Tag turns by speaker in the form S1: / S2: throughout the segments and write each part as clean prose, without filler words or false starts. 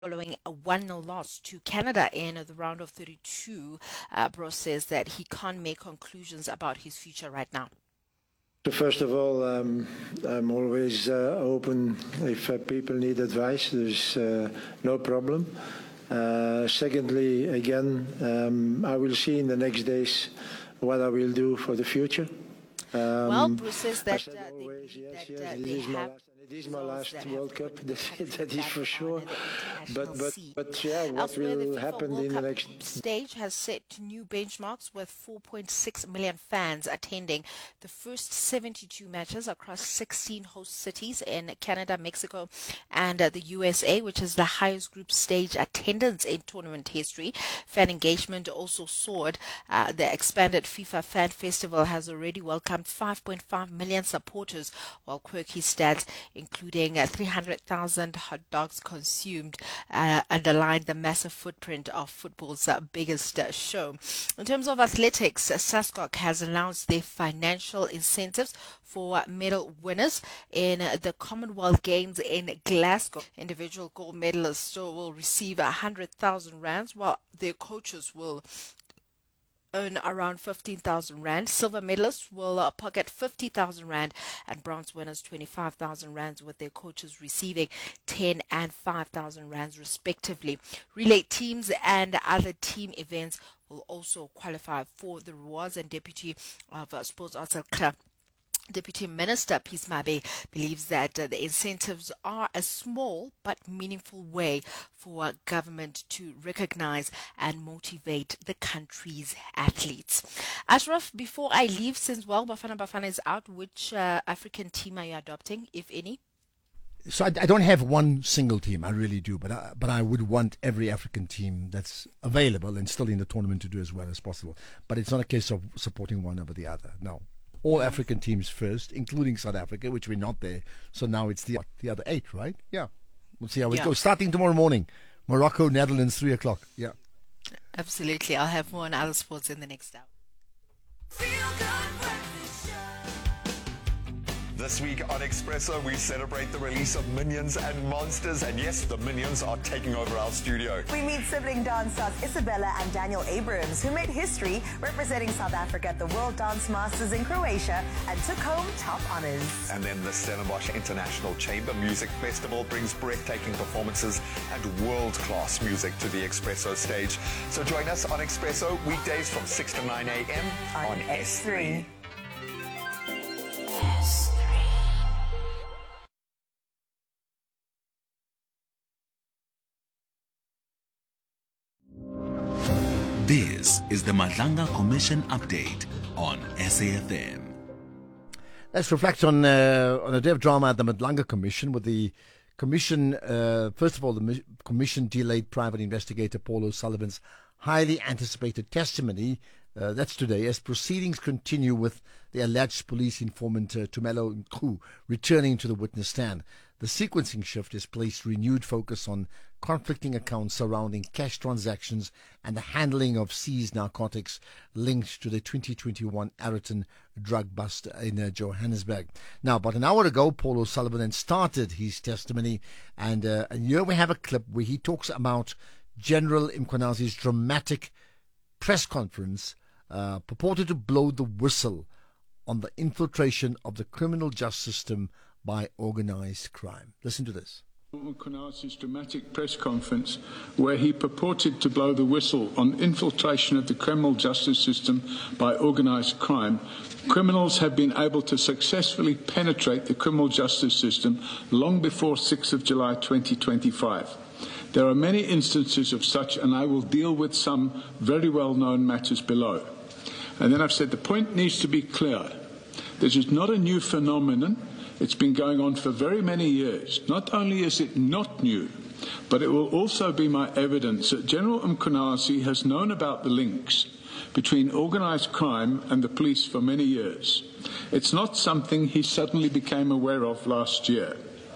S1: following a 1-0 loss to Canada in the round of 32. Bruce says that he can't make conclusions about his future right now.
S2: So first of all, I'm always open if people need advice. There's no problem. Secondly, again, I will see in the next days what I will do for the future.
S1: Well, Bruce says that
S2: it is my last World Cup, that is for sure. But yeah, what will happen in the next
S1: stage has set new benchmarks with 4.6 million fans attending the first 72 matches across 16 host cities in Canada, Mexico, and the USA, which is the highest group stage attendance in tournament history. Fan engagement also soared. The expanded FIFA Fan Festival has already welcomed 5.5 million supporters, while quirky stats including 300,000 hot dogs consumed, underlined the massive footprint of football's biggest show. In terms of athletics, SASCOC has announced their financial incentives for medal winners in the Commonwealth Games in Glasgow. Individual gold medalists will receive 100,000 rands, while their coaches will earn around 15,000 rand. Silver medalists will pocket 50,000 rand, and bronze winners 25,000 rands, with their coaches receiving 10 and 5,000 rands respectively. Relay teams and other team events will also qualify for the rewards, and Deputy of Sports Arts Club Deputy Minister Peace Mabe believes that the incentives are a small but meaningful way for government to recognize and motivate the country's athletes. Ashraf, before I leave, since Bafana Bafana is out, which African team are you adopting, if any?
S3: So I don't have one single team, I really do, but I would want every African team that's available and still in the tournament to do as well as possible. But it's not a case of supporting one over the other, no. All African teams first, including South Africa, which we're not there. So now it's the other 8, right? Yeah. We'll see how it goes. Starting tomorrow morning. Morocco, Netherlands, 3 o'clock. Yeah.
S1: Absolutely. I'll have more on other sports in the next hour.
S4: This week on Expresso, we celebrate the release of Minions and Monsters, and yes, the Minions are taking over our studio.
S5: We meet sibling dance stars Isabella and Daniel Abrams, who made history representing South Africa at the World Dance Masters in Croatia and took home top honors.
S4: And then the Stellenbosch International Chamber Music Festival brings breathtaking performances and world-class music to the Expresso stage. So join us on Expresso weekdays from 6 to 9 a.m. on S3.
S6: This is the Madlanga Commission update on SAFM.
S3: Let's reflect on a day of drama at the Madlanga Commission, with the Commission, first of all, the Commission delayed private investigator Paul O'Sullivan's highly anticipated testimony. That's today, as proceedings continue with the alleged police informant Tumelo Nku returning to the witness stand. The sequencing shift has placed renewed focus on conflicting accounts surrounding cash transactions and the handling of seized narcotics linked to the 2021 Ariton drug bust in Johannesburg. Now, about an hour ago, Paul O'Sullivan then started his testimony, and here we have a clip where he talks about General Mkhwanazi's dramatic press conference purported to blow the whistle on the infiltration of the criminal justice system by organized crime. Listen to this.
S7: Mkhwanazi's dramatic press conference, where he purported to blow the whistle on infiltration of the criminal justice system by organised crime. Criminals have been able to successfully penetrate the criminal justice system long before 6th of July 2025. There are many instances of such, and I will deal with some very well-known matters below. And then I've said the point needs to be clear. This is not a new phenomenon. It's been going on for very many years. Not only is it not new, but it will also be my evidence that General Mkhwanazi has known about the links between organised crime and the police for many years. It's not something he suddenly became aware of last year.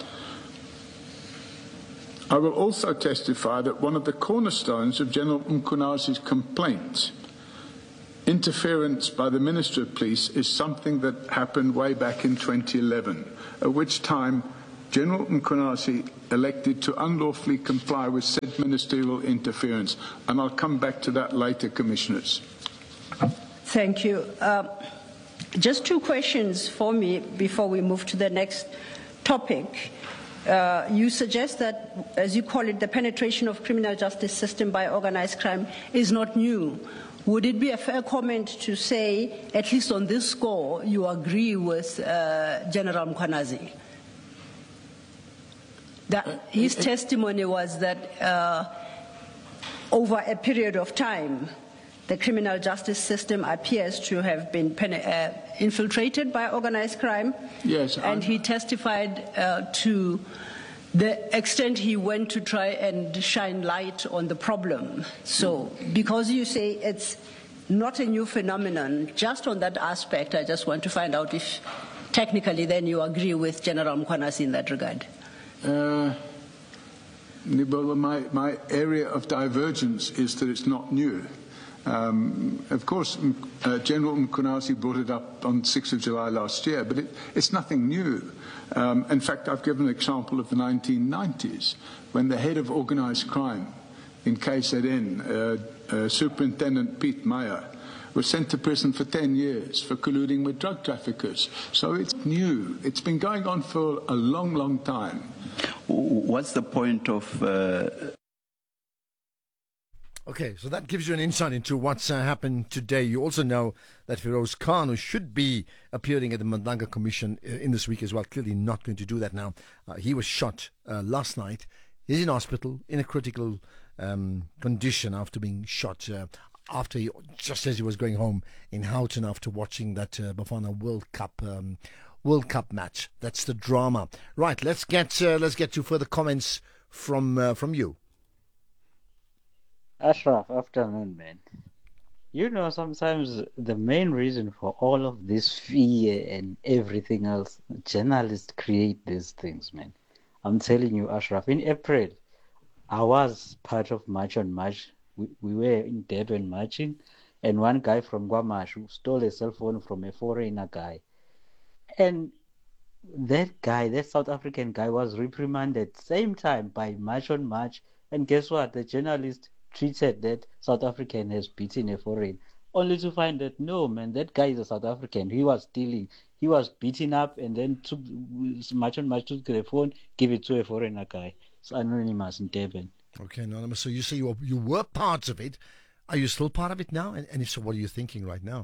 S7: I will also testify that one of the cornerstones of General Mkhwanazi's complaint, interference by the Minister of Police, is something that happened way back in 2011, at which time General Mkhwanazi elected to unlawfully comply with said ministerial interference. And I'll come back to that later, Commissioners.
S8: Thank you. Just two questions for me before we move to the next topic. You suggest that, as you call it, the penetration of criminal justice system by organized crime is not new. Would it be a fair comment to say, at least on this score, you agree with General Mkhwanazi? That his testimony was that over a period of time, the criminal justice system appears to have been infiltrated by organized crime.
S7: Yes.
S8: And he testified to the extent he went to try and shine light on the problem. So, because you say it's not a new phenomenon, just on that aspect, I just want to find out if technically then you agree with General Mkhwanazi in that regard.
S7: Nibola, my area of divergence is that it's not new. Of course, General Mkhwanazi brought it up on 6th of July last year, but it's nothing new. In fact, I've given an example of the 1990s, when the head of organized crime in KZN, Superintendent Pete Meyer, was sent to prison for 10 years for colluding with drug traffickers. So it's new. It's been going on for a long, long time.
S9: What's the point of...
S3: Okay, so that gives you an insight into what's happened today. You also know that Feroz Khan, who should be appearing at the Madanga Commission in this week as well, clearly not going to do that now. He was shot last night. He's in hospital in a critical condition after being shot, just as he was going home in Houghton after watching that Bafana World Cup match. That's the drama. Right, let's get to further comments from you.
S10: Ashraf, afternoon, man. You know, sometimes the main reason for all of this fear and everything else, journalists create these things, man. I'm telling you, Ashraf, in April, I was part of March on March. We were in Durban marching, and one guy from Guamash stole a cell phone from a foreigner guy. And that guy, that South African guy, was reprimanded same time by March on March. And guess what? The journalist treated that South African has beaten a foreign, only to find that no, man, that guy is a South African. He was stealing, he was beaten up, and then took March on March, took the phone, give it to a foreigner guy. It's anonymous in Durban.
S3: Okay, anonymous. So you say you were part of it. Are you still part of it now? And if so, what are you thinking right now?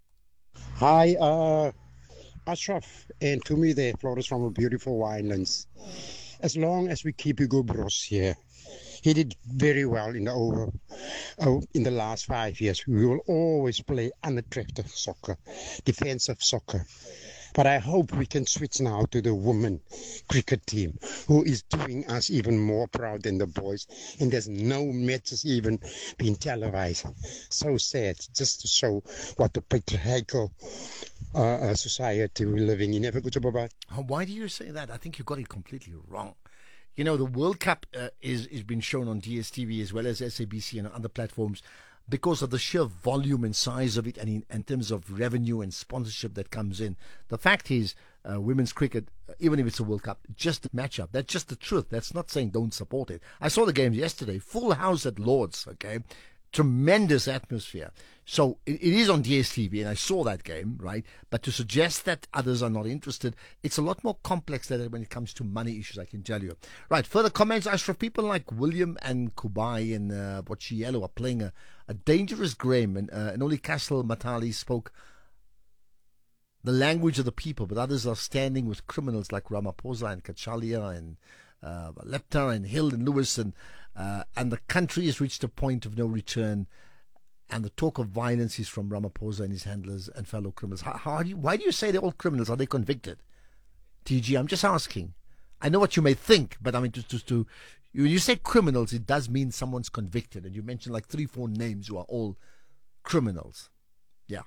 S11: Hi, Ashraf, and to me, the Flores from a beautiful Winelands. As long as we keep Hugo Bros here, he did very well in the last 5 years. We will always play unattractive soccer, defensive soccer. But I hope we can switch now to the women cricket team, who is doing us even more proud than the boys. And there's no matches even being televised. So sad, just to show what the patriarchal society we're living in. Have a good job, bye-bye.
S3: Why do you say that? I think you got it completely wrong. You know, the World Cup is being shown on DSTV as well as SABC and other platforms because of the sheer volume and size of it, and in terms of revenue and sponsorship that comes in. The fact is, women's cricket, even if it's a World Cup, just a matchup. That's just the truth. That's not saying don't support it. I saw the games yesterday, full house at Lord's, okay? Tremendous atmosphere. So it is on DSTV, and I saw that game, right? But to suggest that others are not interested, it's a lot more complex than that when it comes to money issues, I can tell you. Right, further comments, Ashraf. People like William and Kubai and Bochiello are playing a dangerous game, and only Castle Matali spoke the language of the people, but others are standing with criminals like Ramaphosa and Kachalia and Lepta and Hill and Lewis, and the country has reached a point of no return, and the talk of violence is from Ramaphosa and his handlers and fellow criminals. Why do you say they're all criminals? Are they convicted? TG, I'm just asking. I know what you may think, but I mean, when you say criminals, it does mean someone's convicted, and you mentioned like 3-4 names who are all criminals. Yeah.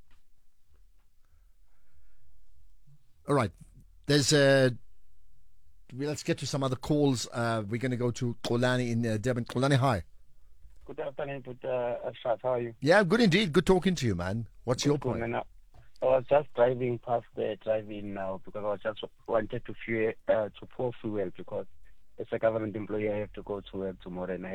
S3: All right. There's let's get to some other calls. We're going to go to Kolani in Durban. Kolani, hi.
S12: Good afternoon, Ashraf. How are you?
S3: Yeah, good indeed. Good talking to you, man. What's your point?
S12: Man. I was just driving past the drive-in now because I was just wanted to pour fuel because as a government employee I have to go to work tomorrow and I